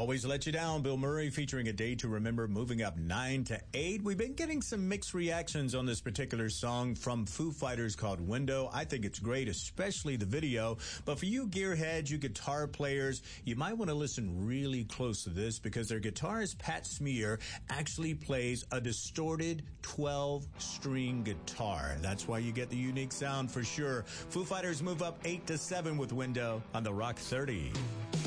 Always Let You Down, Bill Murray featuring A Day to Remember, moving up 9 to 8. We've been getting some mixed reactions on this particular song from Foo Fighters called Window. I think it's great, especially the video. But for you gearheads, you guitar players, you might want to listen really close to this because their guitarist Pat Smear actually plays a distorted 12-string guitar. That's why you get the unique sound for sure. Foo Fighters move up 8 to 7 with Window on the Rock 30.